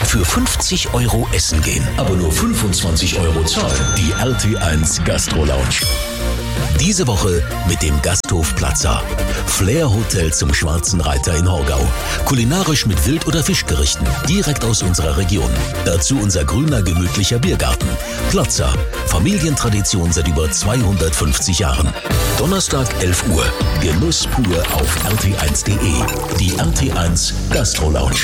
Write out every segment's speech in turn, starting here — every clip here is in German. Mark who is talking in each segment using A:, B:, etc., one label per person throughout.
A: für 50 € essen gehen, aber nur 25 € zahlen. Die RT1 Gastro Lounge. Diese Woche mit dem Gasthof Plaza. Flair Hotel zum Schwarzen Reiter in Horgau. Kulinarisch mit Wild- oder Fischgerichten, direkt aus unserer Region. Dazu unser grüner, gemütlicher Biergarten. Plaza. Familientradition seit über 250 Jahren. Donnerstag 11 Uhr. Genuss pur auf rt1.de. Die RT1 Gastro Lounge.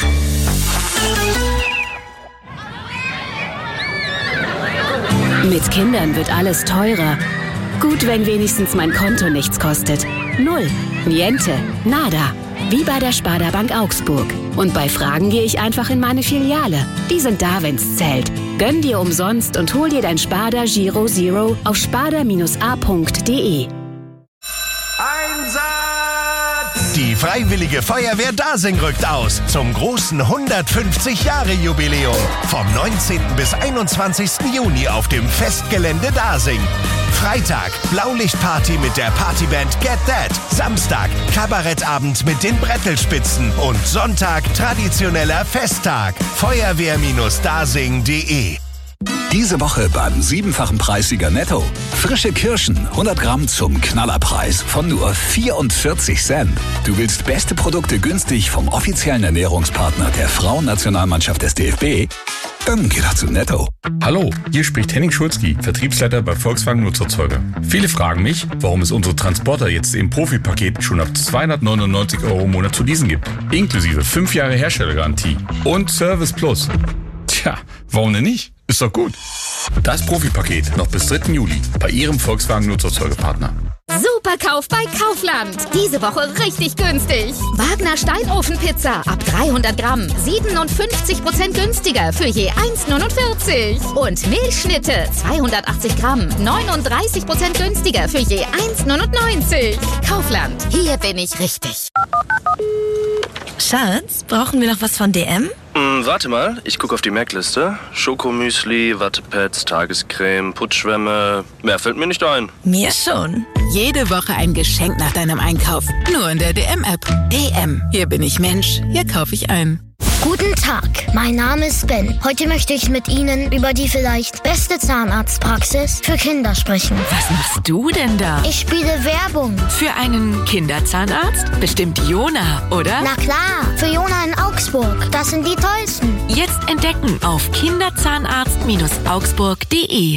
B: Mit Kindern wird alles teurer. Gut, wenn wenigstens mein Konto nichts kostet. Null. Niente. Nada. Wie bei der Sparda Bank Augsburg. Und bei Fragen gehe ich einfach in meine Filiale. Die sind da, wenn's zählt. Gönn dir umsonst und hol dir dein Sparda Giro Zero auf sparda-a.de.
C: Die Freiwillige Feuerwehr Dasing rückt aus zum großen 150-Jahre-Jubiläum. Vom 19. bis 21. Juni auf dem Festgelände Dasing. Freitag Blaulichtparty mit der Partyband Get That. Samstag Kabarettabend mit den Brettelspitzen. Und Sonntag traditioneller Festtag. Feuerwehr-dasing.de.
D: Diese Woche beim 7-fachen Preissieger Netto. Frische Kirschen, 100 Gramm zum Knallerpreis von nur 44 Cent. Du willst beste Produkte günstig vom offiziellen Ernährungspartner der Frauennationalmannschaft des DFB? Dann geh doch zu Netto.
E: Hallo, hier spricht Henning Schulzki, Vertriebsleiter bei Volkswagen Nutzerzeuger. Viele fragen mich, warum es unsere Transporter jetzt im Profipaket schon ab 299 € im Monat zu leasen gibt. Inklusive 5 Jahre Herstellergarantie und Service Plus. Tja, warum denn nicht? Ist doch gut. Das Profipaket noch bis 3. Juli bei Ihrem Volkswagen Nutzerzeugerpartner.
F: Superkauf bei Kaufland. Diese Woche richtig günstig. Wagner Steinofenpizza ab 300 Gramm. 57% günstiger für je 1,49. Und Milchschnitte 280 Gramm. 39% günstiger für je 1,99. Kaufland. Hier bin ich richtig.
G: Schatz, brauchen wir noch was von DM?
H: Warte mal, ich gucke auf die Merkliste. Schokomüsli, Wattepads, Tagescreme, Putzschwämme. Mehr fällt mir nicht ein.
G: Mir schon.
I: Jede Woche ein Geschenk nach deinem Einkauf. Nur in der DM-App. DM. Hier bin ich Mensch. Hier kaufe ich ein.
J: Guten Tag, mein Name ist Ben. Heute möchte ich mit Ihnen über die vielleicht beste Zahnarztpraxis für Kinder sprechen.
I: Was machst du denn da?
J: Ich spiele Werbung.
I: Für einen Kinderzahnarzt? Bestimmt Jona, oder?
J: Na klar, für Jona in Augsburg. Das sind die tollsten.
I: Jetzt entdecken auf kinderzahnarzt-augsburg.de.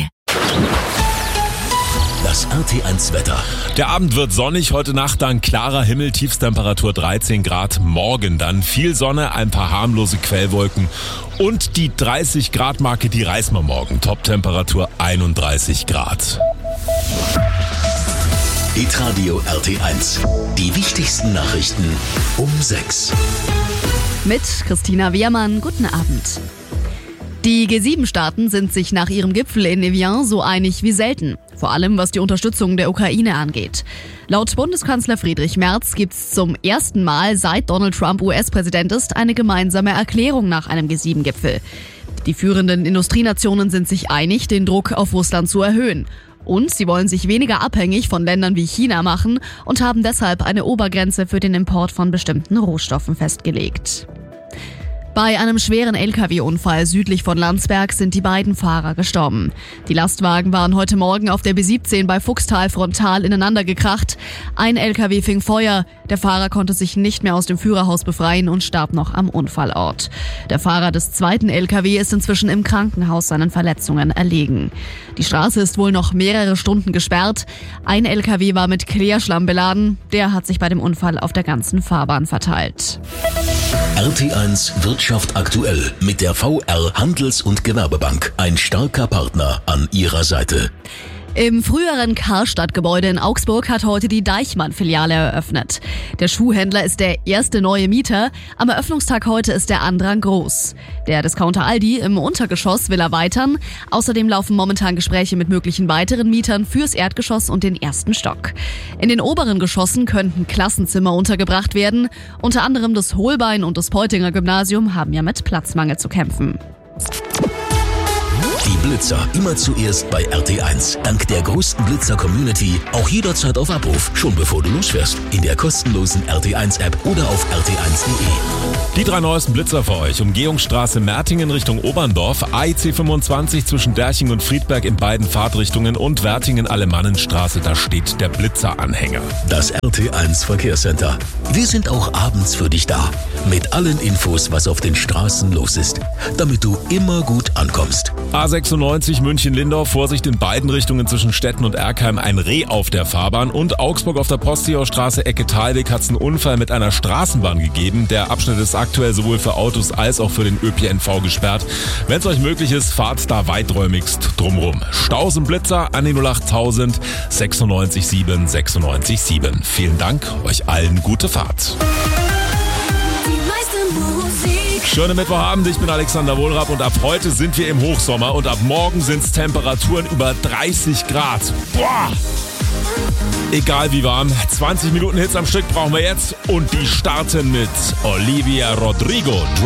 A: Das RT1 Wetter.
K: Der Abend wird sonnig, heute Nacht dann klarer Himmel, Tiefstemperatur 13 Grad. Morgen dann viel Sonne, ein paar harmlose Quellwolken und die 30 Grad Marke, die reißen wir morgen. Toptemperatur 31 Grad.
A: Hitradio RT1. Die wichtigsten Nachrichten um 6.
L: Mit Christina Wehrmann, guten Abend. Die G7-Staaten sind sich nach ihrem Gipfel in Evian so einig wie selten. Vor allem, was die Unterstützung der Ukraine angeht. Laut Bundeskanzler Friedrich Merz gibt es zum ersten Mal, seit Donald Trump US-Präsident ist, eine gemeinsame Erklärung nach einem G7-Gipfel. Die führenden Industrienationen sind sich einig, den Druck auf Russland zu erhöhen. Und sie wollen sich weniger abhängig von Ländern wie China machen und haben deshalb eine Obergrenze für den Import von bestimmten Rohstoffen festgelegt. Bei einem schweren Lkw-Unfall südlich von Landsberg sind die beiden Fahrer gestorben. Die Lastwagen waren heute Morgen auf der B17 bei Fuchstal frontal ineinander gekracht. Ein Lkw fing Feuer. Der Fahrer konnte sich nicht mehr aus dem Führerhaus befreien und starb noch am Unfallort. Der Fahrer des zweiten Lkw ist inzwischen im Krankenhaus seinen Verletzungen erlegen. Die Straße ist wohl noch mehrere Stunden gesperrt. Ein Lkw war mit Klärschlamm beladen. Der hat sich bei dem Unfall auf der ganzen Fahrbahn verteilt.
A: RT1 Wirtschaft aktuell mit der VR Handels- und Gewerbebank. Ein starker Partner an ihrer Seite.
L: Im früheren Karstadt-Gebäude in Augsburg hat heute die Deichmann-Filiale eröffnet. Der Schuhhändler ist der erste neue Mieter. Am Eröffnungstag heute ist der Andrang groß. Der Discounter Aldi im Untergeschoss will erweitern. Außerdem laufen momentan Gespräche mit möglichen weiteren Mietern fürs Erdgeschoss und den ersten Stock. In den oberen Geschossen könnten Klassenzimmer untergebracht werden. Unter anderem das Holbein und das Peutinger Gymnasium haben ja mit Platzmangel zu kämpfen.
A: Die Blitzer immer zuerst bei RT1. Dank der größten Blitzer-Community auch jederzeit auf Abruf, schon bevor du losfährst. In der kostenlosen RT1-App oder auf rt1.de.
K: Die 3 neuesten Blitzer für euch. Umgehungsstraße Mertingen Richtung Oberndorf, AIC 25 zwischen Derching und Friedberg in beiden Fahrtrichtungen und Wertingen-Alemannenstraße, da steht der Blitzeranhänger.
A: Das RT1 Verkehrscenter. Wir sind auch abends für dich da. Mit allen Infos, was auf den Straßen los ist. Damit du immer gut ankommst.
K: A96 München-Lindorf, Vorsicht in beiden Richtungen zwischen Stetten und Erkheim, ein Reh auf der Fahrbahn. Und Augsburg auf der Postseeaustraße Ecke Thalweg hat es einen Unfall mit einer Straßenbahn gegeben. Der Abschnitt ist aktuell sowohl für Autos als auch für den ÖPNV gesperrt. Wenn es euch möglich ist, fahrt da weiträumigst drumrum. Staus und Blitzer an die 08000 96 7 96 7. Vielen Dank, euch allen gute Fahrt. Schöne Mittwochabend, ich bin Alexander Wohlrapp und ab heute sind wir im Hochsommer und ab morgen sind es Temperaturen über 30 Grad. Boah! Egal wie warm, 20 Minuten Hits am Stück brauchen wir jetzt und die starten mit Olivia Rodrigo.